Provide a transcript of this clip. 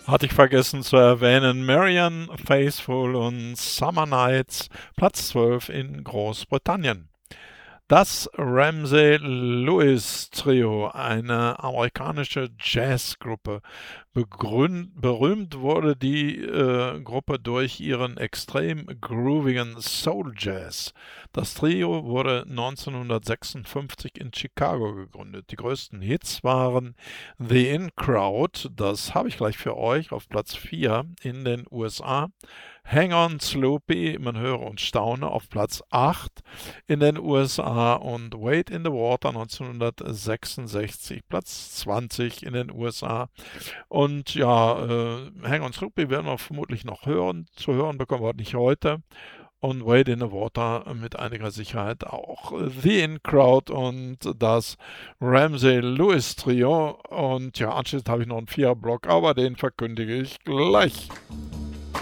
Hatte ich vergessen zu erwähnen, Marianne Faithfull und Summer Nights, Platz 12 in Großbritannien. Das Ramsey Lewis Trio, eine amerikanische Jazzgruppe. Berühmt wurde die Gruppe durch ihren extrem groovigen Soul Jazz. Das Trio wurde 1956 in Chicago gegründet. Die größten Hits waren The In Crowd, das habe ich gleich für euch, auf Platz 4 in den USA. Hang On Sloopy, man höre und staune, auf Platz 8 in den USA und Wade in the Water 1966, Platz 20 in den USA. Und ja, Hang on Sloopy werden wir vermutlich noch hören, zu hören bekommen wir nicht heute. Und Wade in the Water mit einiger Sicherheit auch. The In Crowd und das Ramsey Lewis Trio. Und ja, anschließend habe ich noch einen Vierer-Block, aber den verkündige ich gleich.